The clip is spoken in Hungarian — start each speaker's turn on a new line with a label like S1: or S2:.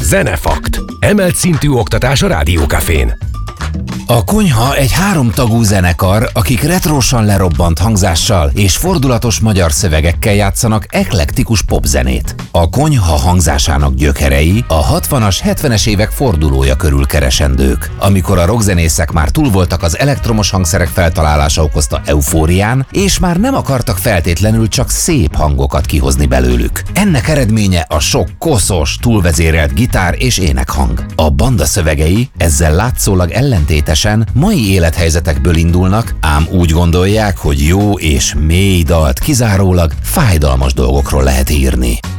S1: Zenefakt. Emelt szintű oktatás a Rádiókafén.
S2: A Konyha egy 3 tagú zenekar, akik retrósan lerobbant hangzással és fordulatos magyar szövegekkel játszanak eklektikus popzenét. A Konyha hangzásának gyökerei a 60-as, 70-es évek fordulója körül keresendők, amikor a rockzenészek már túl voltak az elektromos hangszerek feltalálása okozta eufórián, és már nem akartak feltétlenül csak szép hangokat kihozni belőlük. Ennek eredménye a sok koszos, túlvezérelt gitár és énekhang. A banda szövegei ezzel látszólag ellentétesen mai élethelyzetekből indulnak, ám úgy gondolják, hogy jó és mély dalt kizárólag fájdalmas dolgokról lehet írni.